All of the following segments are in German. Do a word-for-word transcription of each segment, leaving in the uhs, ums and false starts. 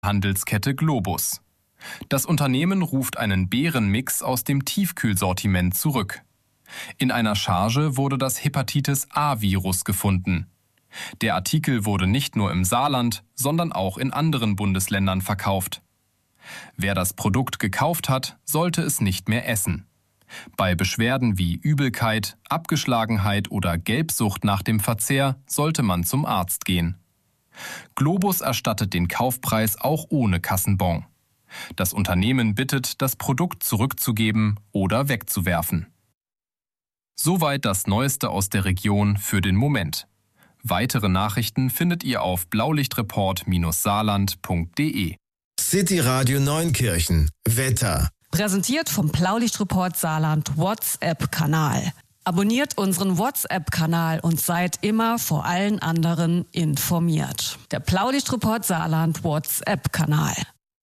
Handelskette Globus. Das Unternehmen ruft einen Beerenmix aus dem Tiefkühlsortiment zurück. In einer Charge wurde das Hepatitis-A-Virus gefunden. Der Artikel wurde nicht nur im Saarland, sondern auch in anderen Bundesländern verkauft. Wer das Produkt gekauft hat, sollte es nicht mehr essen. Bei Beschwerden wie Übelkeit, Abgeschlagenheit oder Gelbsucht nach dem Verzehr sollte man zum Arzt gehen. Globus erstattet den Kaufpreis auch ohne Kassenbon. Das Unternehmen bittet, das Produkt zurückzugeben oder wegzuwerfen. Soweit das Neueste aus der Region für den Moment. Weitere Nachrichten findet ihr auf blaulichtreport saarland punkt de. City Radio Neunkirchen. Wetter. Präsentiert vom Blaulichtreport Saarland WhatsApp-Kanal. Abonniert unseren WhatsApp-Kanal und seid immer vor allen anderen informiert. Der Blaulichtreport Saarland WhatsApp-Kanal.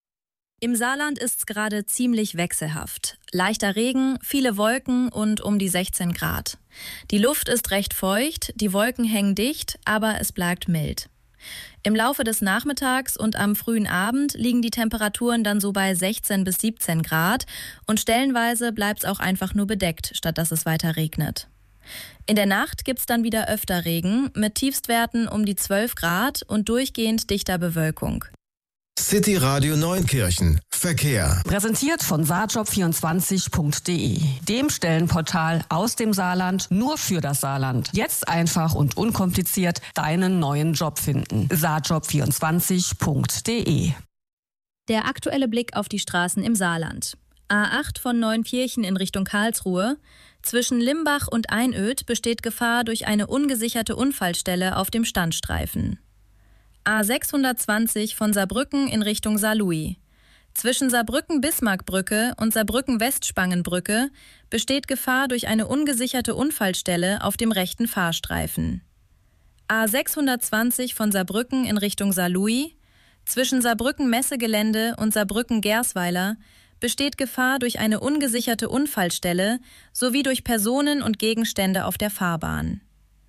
Im Saarland ist's gerade ziemlich wechselhaft. Leichter Regen, viele Wolken und um die sechzehn Grad. Die Luft ist recht feucht, die Wolken hängen dicht, aber es bleibt mild. Im Laufe des Nachmittags und am frühen Abend liegen die Temperaturen dann so bei sechzehn bis siebzehn Grad und stellenweise bleibt's auch einfach nur bedeckt, statt dass es weiter regnet. In der Nacht gibt's dann wieder öfter Regen mit Tiefstwerten um die zwölf Grad und durchgehend dichter Bewölkung. City Radio Neunkirchen. Verkehr. Präsentiert von saarjob vierundzwanzig punkt de, dem Stellenportal aus dem Saarland nur für das Saarland. Jetzt einfach und unkompliziert deinen neuen Job finden. saarjob vierundzwanzig punkt de. Der aktuelle Blick auf die Straßen im Saarland. A acht von Neunkirchen in Richtung Karlsruhe. Zwischen Limbach und Einöd besteht Gefahr durch eine ungesicherte Unfallstelle auf dem Standstreifen. A sechshundertzwanzig von Saarbrücken in Richtung Saarlouis. Zwischen Saarbrücken-Bismarckbrücke und Saarbrücken-Westspangenbrücke besteht Gefahr durch eine ungesicherte Unfallstelle auf dem rechten Fahrstreifen. A sechshundertzwanzig von Saarbrücken in Richtung Saarlouis. Zwischen Saarbrücken-Messegelände und Saarbrücken-Gersweiler besteht Gefahr durch eine ungesicherte Unfallstelle sowie durch Personen und Gegenstände auf der Fahrbahn.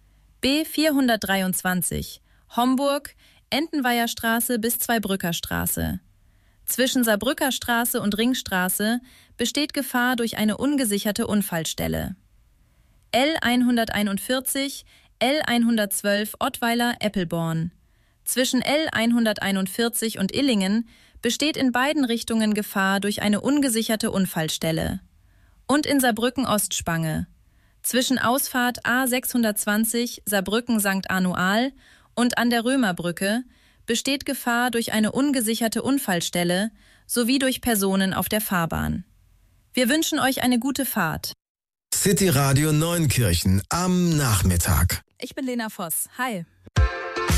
B vierhundertdreiundzwanzig Homburg, Entenweiherstraße bis Zweibrückerstraße. Zwischen Saarbrücker Straße und Ringstraße besteht Gefahr durch eine ungesicherte Unfallstelle. L hunderteinundvierzig, L hundertzwölf Ottweiler-Eppelborn. Zwischen L hunderteinundvierzig und Illingen besteht in beiden Richtungen Gefahr durch eine ungesicherte Unfallstelle. Und in Saarbrücken-Ostspange. Zwischen Ausfahrt A sechshundertzwanzig Saarbrücken-Sankt Anual und an der Römerbrücke besteht Gefahr durch eine ungesicherte Unfallstelle sowie durch Personen auf der Fahrbahn. Wir wünschen euch eine gute Fahrt. City Radio Neunkirchen am Nachmittag. Ich bin Lena Voss. Hi.